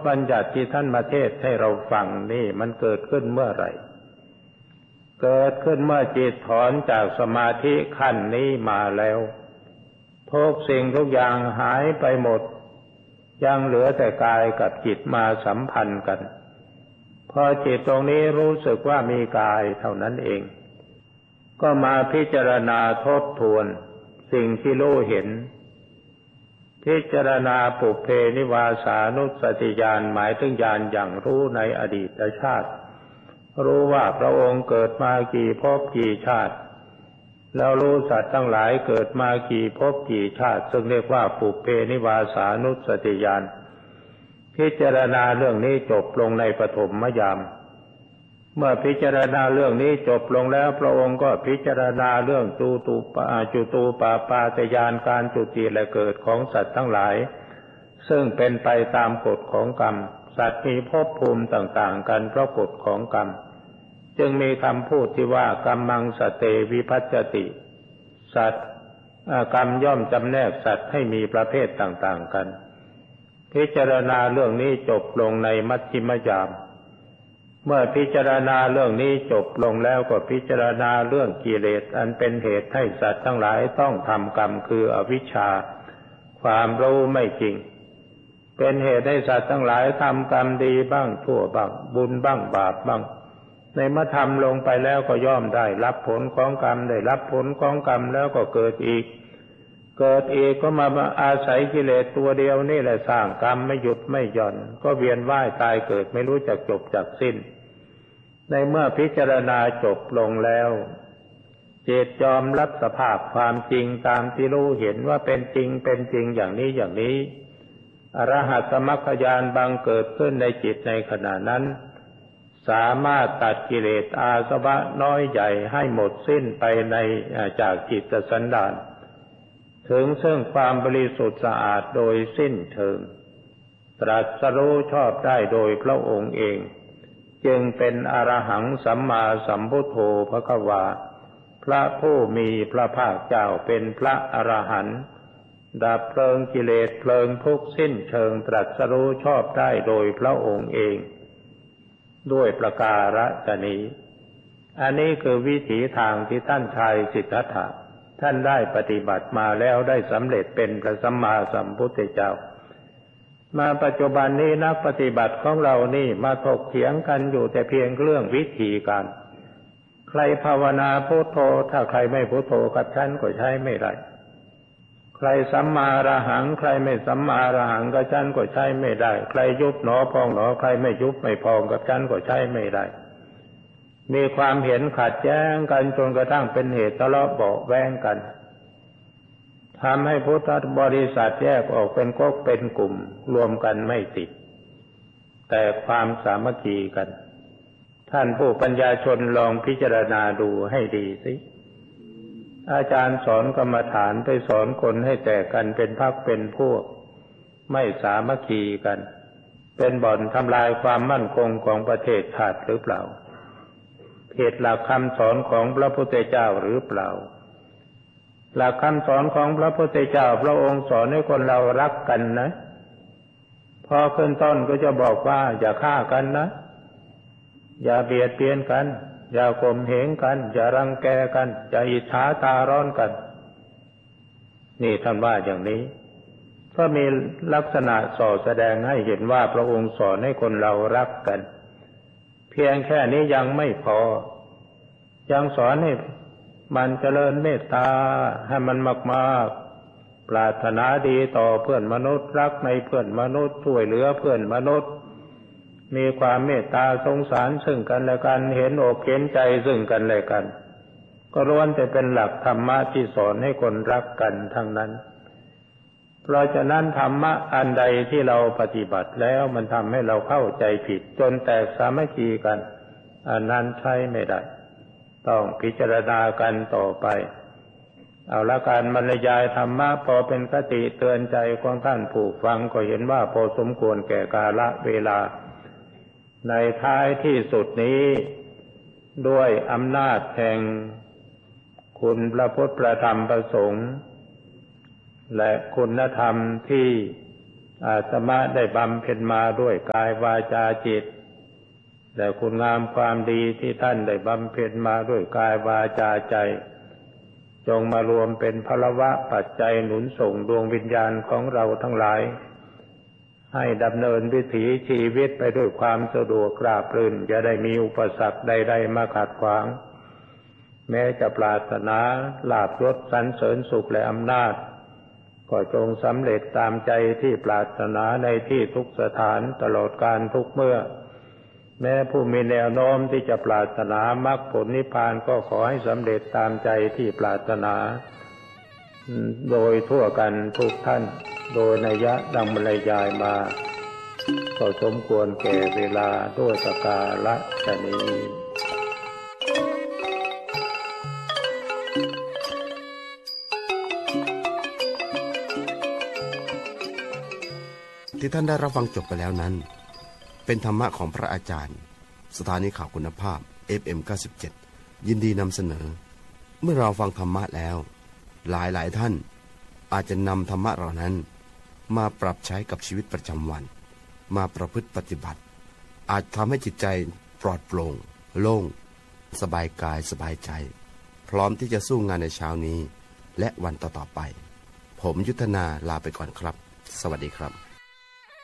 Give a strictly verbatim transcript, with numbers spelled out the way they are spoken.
บัญญัติที่ท่านมาเทศให้เราฟังนี่มันเกิดขึ้นเมื่อไหร่เกิดขึ้นเมื่อจิตถอนจากสมาธิขั้นนี้มาแล้วทุกสิ่งทุกอย่างหายไปหมดยังเหลือแต่กายกับจิตมาสัมพันธ์กันพอจิตตรงนี้รู้สึกว่ามีกายเท่านั้นเองก็มาพิจารณาทบทวนสิ่งที่รู้เห็นพิจารณาปุพเพนิวาสานุสติญาณหมายถึงญาณอย่างรู้ในอดีตชาติรู้ว่าพระองค์เกิดมากี่ภพกี่ชาติแล้วรู้สัตว์ทั้งหลายเกิดมากี่ภพกี่ชาติซึ่งเรียกว่าปุพเพนิวาสานุสติญาณพิจารณาเรื่องนี้จบลงในปฐมยามเมื่อพิจารณาเรื่องนี้จบลงแล้วพระองค์ก็พิจารณาเรื่องจูตูปาจุตูปาปาตญาณการจุติและเกิดของสัตว์ทั้งหลายซึ่งเป็นไปตามกฎของกรรมสัตว์มีภพภูมิต่างๆกันเพราะกฎของกรรมจึงมีคำพูดที่ว่ากัมมังสเตวิภัจจติสัตว์กรรมย่อมจำแนกสัตว์ให้มีประเภทต่างๆกันพิจารณาเรื่องนี้จบลงในมัชฌิมยามเมื่อพิจารณาเรื่องนี้จบลงแล้วก็พิจารณาเรื่องกิเลสอันเป็นเหตุให้สัตว์ทั้งหลายต้องทำกรรมคืออวิชชาความรู้ไม่จริงเป็นเหตุให้สัตว์ทั้งหลายทำกรรมดีบ้างชั่วบ้างบุญบ้างบาปบ้างในเมื่อทำลงไปแล้วก็ย่อมได้รับผลของกรรมได้รับผลของกรรมแล้วก็เกิดอีกเกิดอีกก็มาอาศัยกิเลสตัวเดียวนี่แหละสร้างกรรมไม่หยุดไม่หย่อนก็เวียนว่ายตายเกิดไม่รู้จักจบจักสิ้นในเมื่อพิจารณาจบลงแล้วจิตยอมรับสภาพความจริงตามที่รู้เห็นว่าเป็นจริงเป็นจริงอย่างนี้อย่างนี้อรหัตมรรคญาณบังเกิดขึ้นในจิตในขณะนั้นสามารถตัดกิเลสอาสวะน้อยใหญ่ให้หมดสิ้นไปในจากจิตสันดานถึงซึ่งความบริสุทธิ์สะอาดโดยสิ้นเชิงตรัสรู้ชอบได้โดยพระองค์เองจึงเป็นอรหังสัมมาสัมพุทโธภควาพระผู้มีพระภาคเจ้าเป็นพระอรหันต์ดับเพลิงกิเลสเพลิงทุกข์สิ้นเชิงตรัสรู้ชอบได้โดยพระองค์เองด้วยประการฉนี้อันนี้คือวิถีทางที่ท่านชายสิทธัตถะท่านได้ปฏิบัติมาแล้วได้สำเร็จเป็นพระสัมมาสัมพุทธเจ้ามาปัจจุบันนี้นักปฏิบัติของเรานี่มาถกเถียงกันอยู่แต่เพียงเรื่องวิธีการใครภาวนาพุทโธถ้าใครไม่พุทโธกับฉันก็ใช้ไม่ได้ใครสัมมาอรหังใครไม่สัมมาอรหังกับฉันก็ใช้ไม่ได้ใครยุบหนอพองหนอใครไม่ยุบไม่พองกับฉันก็ใช้ไม่ได้มีความเห็นขัดแย้งกันจนกระทั่งเป็นเหตุทะเลาะเบาะแว้งกันทำให้พุทธบริษัทแยกออกเป็นก๊กเป็นกลุ่มรวมกันไม่ติดแต่ความสามัคคีกันท่านผู้ปัญญาชนลองพิจารณาดูให้ดีสิอาจารย์สอนกรรมฐานไปสอนคนให้แตกกันเป็นพรรคเป็นพวกไม่สามัคคีกันเป็นบ่อนทำลายความมั่นคงของประเทศชาติหรือเปล่าเหตุหลักคำสอนของพระพุทธเจ้าหรือเปล่าหลักคำสอนของพระพุทธเจ้าพระองค์สอนให้คนเรารักกันนะพอขึ้นต้นก็จะบอกว่าอย่าฆ่ากันนะอย่าเบียดเบียนกันอย่าข่มเหงกันอย่ารังแกกันอย่าอิจฉาตาร้อนกันนี่ท่านว่าอย่างนี้ก็มีลักษณะส่อแสดงให้เห็นว่าพระองค์สอนให้คนเรารักกันเพียงแค่นี้ยังไม่พอยังสอนให้มันเจริญเมตตาให้มันมากๆปรารถนาดีต่อเพื่อนมนุษย์รักในเพื่อนมนุษย์ช่วยเหลือเพื่อนมนุษย์มีความเมตตาสงสารซึ่งกันและกันเห็นอกเห็นใจซึ่งกันและกันก็ล้วนแต่เป็นหลักธรรมะที่สอนให้คนรักกันทั้งนั้นเพราะฉะนั้นธรรมะอันใดที่เราปฏิบัติแล้วมันทำให้เราเข้าใจผิดจนแตกสามัคคีกันอันนั้นใช้ไม่ได้ต้องพิจารณากันต่อไปเอาละการบรรยายธรรมะพอเป็นคติเตือนใจของท่านผู้ฟังก็เห็นว่าพอสมควรแก่กาลเวลาในท้ายที่สุดนี้ด้วยอำนาจแห่งคุณพระพุทธพระธรรมพระสงฆ์และคุณธรรมที่อาตมาได้บำเพ็ญมาด้วยกายวาจาจิตแต่คุณงามความดีที่ท่านได้บำเพ็ญมาด้วยกายวาจาใจจงมารวมเป็นพลวะปัจจัยหนุนส่งดวงวิญญาณของเราทั้งหลายให้ดำเนินวิถีชีวิตไปด้วยความสะดวกราบรื่นอย่าได้มีอุปสรรคใดๆมาขัดขวางแม้จะปรารถนาลาภยศสรรเสริญสุขและอำนาจก็จงสำเร็จตามใจที่ปรารถนาในที่ทุกสถานตลอดกาลทุกเมื่อแม้ผู้มีแนวโน้มที่จะปรารถนามรรคผลนิพพานก็ขอให้สำเร็จตามใจที่ปรารถนาโดยทั่วกันทุกท่านโดยนัยยะดังบรรยายมาก็สมควรแก่เวลาด้วยประกาศนี้ที่ท่านได้รับฟังจบไปแล้วนั้นเป็นธรรมะของพระอาจารย์สถานีข่าวคุณภาพ เอฟ เอ็ม เก้าสิบเจ็ด ยินดีนำเสนอเมื่อเราฟังธรรมะแล้วหลายหลายท่านอาจจะนำธรรมะเหล่านั้นมาปรับใช้กับชีวิตประจำวันมาประพฤติปฏิบัติอาจทำให้จิตใจปลอดโปร่งโล่งสบายกายสบายใจพร้อมที่จะสู้งานในเช้านี้และวันต่อๆไปผมยุทธนาลาไปก่อนครับสวัสดีครับ